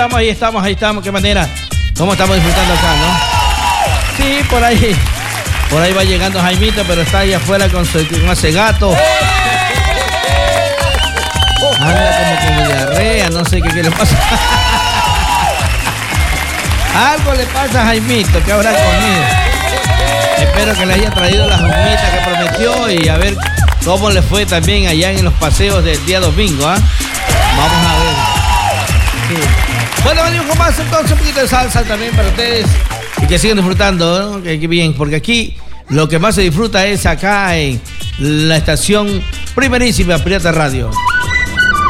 ahí estamos, qué manera. ¿Cómo estamos disfrutando acá, no? Sí, por ahí va llegando Jaimito, pero está ahí afuera con ese gato. Anda como con diarrea, no sé qué le pasa. Algo le pasa a Jaimito, ¿qué habrá comido? Espero que le haya traído las humitas que prometió y a ver cómo le fue también allá en los paseos del día domingo, ¿ah? Vamos a ver. Sí. Bueno, venimos con más entonces, un poquito de salsa también para ustedes y que sigan disfrutando, ¿no? Que bien, porque aquí lo que más se disfruta es acá en la estación primerísima Pirata Radio.